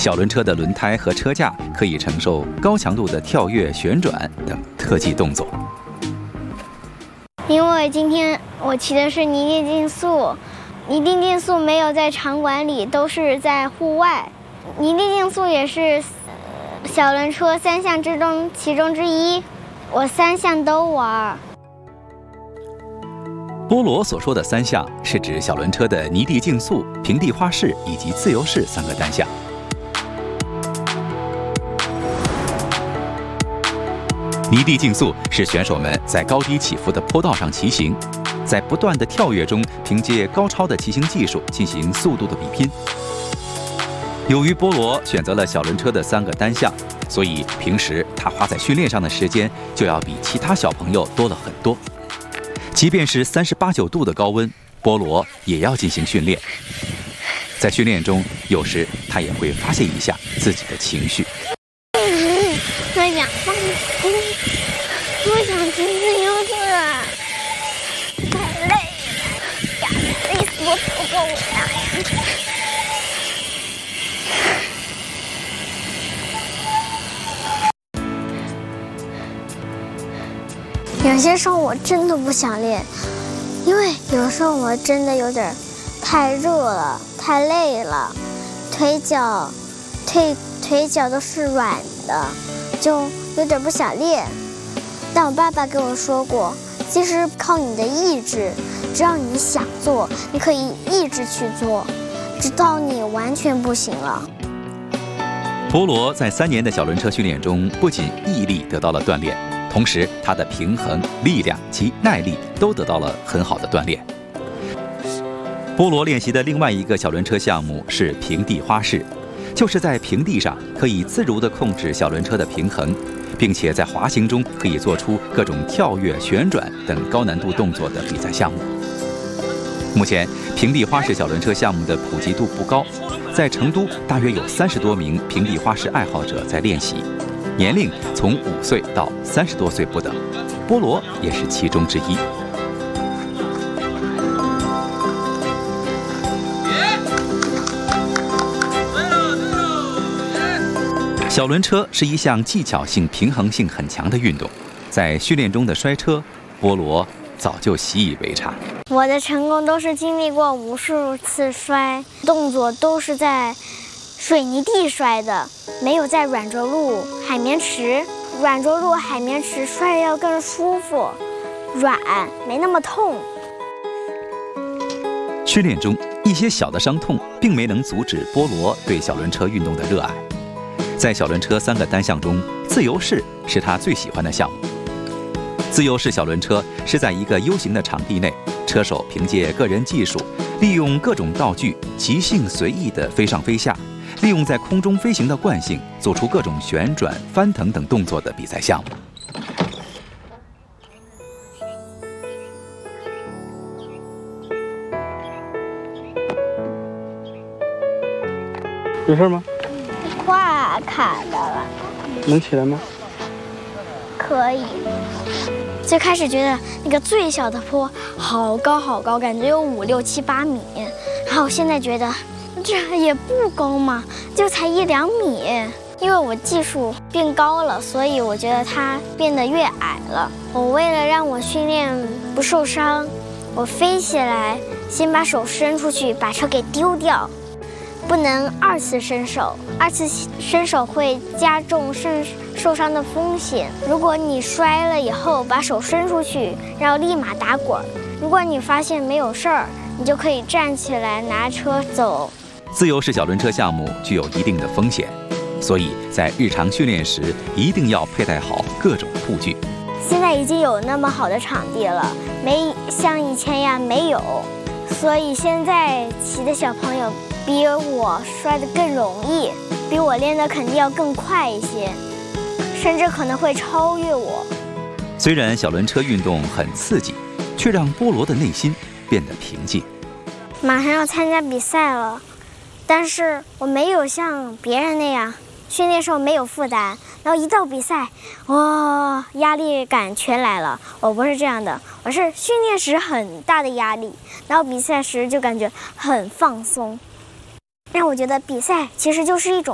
小轮车的轮胎和车架可以承受高强度的跳跃、旋转等特技动作。 因为今天我骑的是泥地竞速，泥地竞速没有在场馆里，都是在户外。泥地竞速也是小轮车3项其中之一，我3项都玩。 菠萝所说的3项是指小轮车的泥地竞速、平地花式以及自由式3个单项。泥地竞速是选手们在高低起伏的坡道上骑行，在不断的跳跃中，凭借高超的骑行技术进行速度的比拼。由于菠萝选择了小轮车的3个单项，所以平时他花在训练上的时间就要比其他小朋友多了很多。即便是38、9度的高温，菠萝也要进行训练。在训练中，有时他也会发泄一下自己的情绪。 我想放空，我想听自由式，太累了，呀，累死我了。有些时候我真的不想练，因为有时候我真的有点太热了，太累了，腿脚都是软的，就有点不想练。但我爸爸跟我说过，其实靠你的意志，只要你想做，你可以一直去做，直到你完全不行了。 菠萝在3年的小轮车训练中，不仅毅力得到了锻炼，同时他的平衡、力量及耐力都得到了很好的锻炼。菠萝练习的另外一个小轮车项目是平地花式，就是在平地上可以自如地控制小轮车的平衡，并且在滑行中可以做出各种跳跃、旋转等高难度动作的比赛项目。目前，平地花式小轮车项目的普及度不高，在成都大约有30多名平地花式爱好者在练习，年龄从5岁到30多岁不等，菠萝也是其中之一。小轮车是一项技巧性、平衡性很强的运动，在训练中的摔车，菠萝早就习以为常。 我的成功都是经历过无数次摔，动作都是在水泥地摔的，没有在软着陆、海绵池。软着陆、海绵池摔要更舒服，软没那么痛。 训练中一些小的伤痛并没能阻止菠萝对小轮车运动的热爱。在小轮车3个单项中，自由式是他最喜欢的项目。自由式小轮车是在一个 U 型的场地内，车手凭借个人技术，利用各种道具，即兴随意地飞上飞下，利用在空中飞行的惯性，做出各种旋转、翻腾等动作的比赛项目。 有事吗？ 胯卡的了。 能起来吗？ 可以。最开始觉得那个最小的坡好高好高，感觉有5、6、7、8米，然后现在觉得这也不高嘛，就才1、2米。因为我技术变高了，所以我觉得它变得越矮了。我为了让我训练不受伤，我飞起来，先把手伸出去，把车给丢掉。不能2次伸手，2次伸手会加重受伤的风险。如果你摔了以后把手伸出去，然后立马打滚，如果你发现没有事儿，你就可以站起来拿车走。 自由式小轮车项目具有一定的风险，所以在日常训练时一定要佩戴好各种护具。 现在已经有那么好的场地了，没像以前呀没有，所以现在骑的小朋友比我摔得更容易，比我练得肯定要更快一些，甚至可能会超越我。 虽然小轮车运动很刺激，却让菠萝的内心变得平静。 马上要参加比赛了，但是我没有像别人那样训练时候没有负担，然后一到比赛，哇，压力感全来了。我不是这样的，我是训练时很大的压力，然后比赛时就感觉很放松。让我觉得比赛其实就是一种